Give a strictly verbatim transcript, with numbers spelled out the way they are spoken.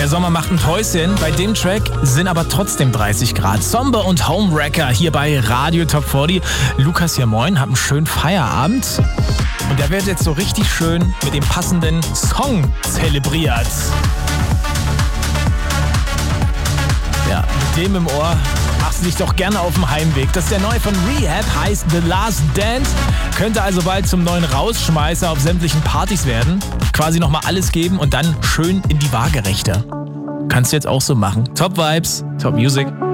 Sommer macht ein Päuschen. Bei dem Track sind aber trotzdem dreißig Grad. Somber und Homewrecker hier bei Radio Top vierzig. Lukas hier, moin, hab einen schönen Feierabend. Und der wird jetzt so richtig schön mit dem passenden Song zelebriert. Ja, mit dem im Ohr machst du dich doch gerne auf dem Heimweg. Das ist der neue von Rehab, heißt The Last Dance. Könnte also bald zum neuen Rausschmeißer auf sämtlichen Partys werden. Quasi nochmal alles geben und dann schön in die Waagerechte. Kannst du jetzt auch so machen. Top Vibes, Top Music.